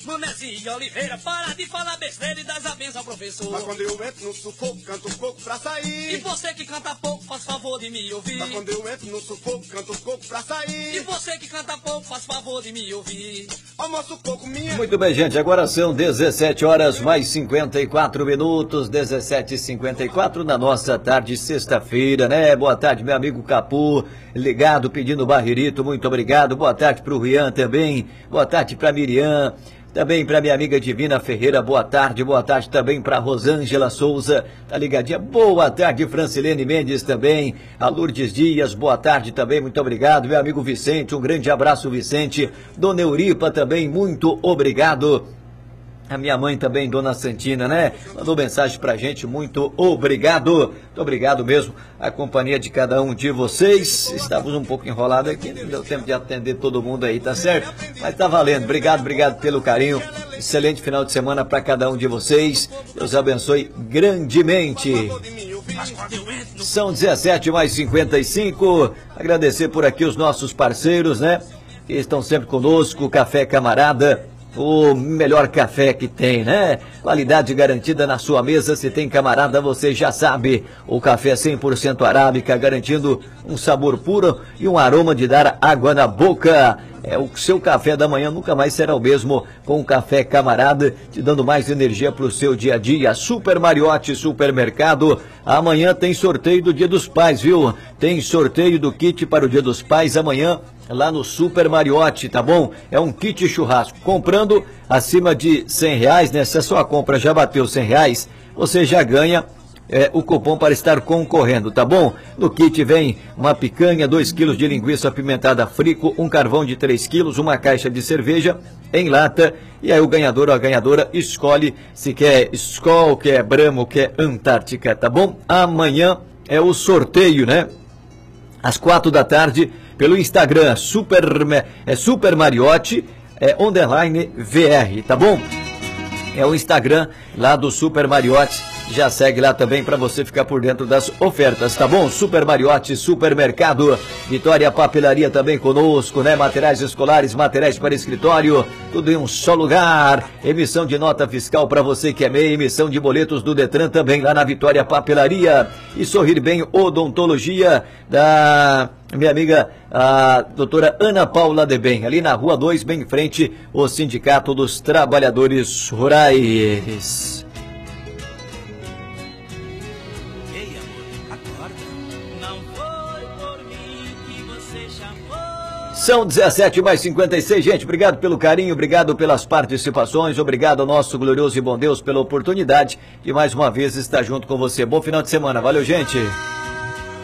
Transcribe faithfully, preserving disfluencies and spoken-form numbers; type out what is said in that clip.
Manezinho Oliveira, para de falar besteira e das benção ao professor. Mas quando eu entro no sufoco, canto um pouco pra sair. E você que canta pouco, faz favor de me ouvir. Mas quando eu entro no sufoco, canto um pouco pra sair. E você que canta pouco, faz favor de me ouvir. Almoço pouco minha. Muito bem, gente, agora são dezessete horas mais cinquenta e quatro minutos, dezessete e cinquenta e quatro na nossa tarde, sexta-feira, né? Boa tarde, meu amigo Capu, ligado, pedindo barririto, muito obrigado. Boa tarde pro Rian também, boa tarde pra Miriam. Também para minha amiga Divina Ferreira, boa tarde, boa tarde também para Rosângela Souza, tá ligadinha? Boa tarde, Francilene Mendes também, a Lourdes Dias, boa tarde também, muito obrigado, meu amigo Vicente, um grande abraço, Vicente, Dona Euripa também, muito obrigado. A minha mãe também, Dona Santina, né? Mandou mensagem pra gente, muito obrigado. Muito obrigado mesmo, a companhia de cada um de vocês. Estávamos um pouco enrolados aqui, não deu tempo de atender todo mundo aí, tá certo? Mas tá valendo, obrigado, obrigado pelo carinho. Excelente final de semana pra cada um de vocês. Deus abençoe grandemente. São dezessete mais cinquenta e cinco. Agradecer por aqui os nossos parceiros, né? Que estão sempre conosco, Café Camarada. O melhor café que tem, né? Qualidade garantida na sua mesa. Se tem Camarada, você já sabe. O café cem por cento arábica, garantindo um sabor puro e um aroma de dar água na boca. É, o seu café da manhã nunca mais será o mesmo com o Café Camarada, te dando mais energia para o seu dia a dia. Super Mariotti Supermercado. Amanhã tem sorteio do Dia dos Pais, viu? Tem sorteio do kit para o Dia dos Pais amanhã, lá no Super Mariotti, tá bom? É um kit churrasco. Comprando acima de cem reais, né? Se a sua compra já bateu cem reais, você já ganha é, o cupom para estar concorrendo, tá bom? No kit vem uma picanha, dois quilos de linguiça apimentada frico, um carvão de três quilos, uma caixa de cerveja em lata. E aí o ganhador ou a ganhadora escolhe se quer Skol, quer Brahma, quer Antártica, tá bom? Amanhã é o sorteio, né? Às quatro da tarde, pelo Instagram, Super, é Super Mariotti, é, underline V R, tá bom? É o Instagram lá do Super Mariotti. Já segue lá também para você ficar por dentro das ofertas, tá bom? Super Mariotti Supermercado, Vitória Papelaria também conosco, né? Materiais escolares, materiais para escritório, tudo em um só lugar. Emissão de nota fiscal para você que é MEI, emissão de boletos do Detran também lá na Vitória Papelaria. E Sorrir Bem Odontologia da minha amiga a doutora Ana Paula de Bem, ali na Rua dois, bem em frente ao Sindicato dos Trabalhadores Rurais. São dezessete mais cinquenta e seis, gente, obrigado pelo carinho, obrigado pelas participações, obrigado ao nosso glorioso e bom Deus pela oportunidade de mais uma vez estar junto com você. Bom final de semana, valeu, gente!